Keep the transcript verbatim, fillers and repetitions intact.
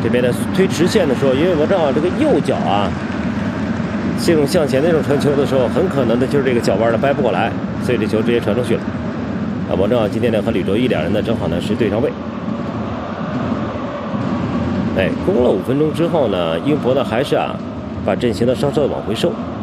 这边呢推直线的时候，因为王正浩这个右脚啊，这种向前的这种传球的时候，很可能的就是这个脚腕呢掰不过来，所以这球直接传出去了。啊，王正浩今天呢和李卓一两人呢正好呢是对上位。哎，攻了五分钟之后呢，英博呢还是啊把阵型呢稍稍的往回收。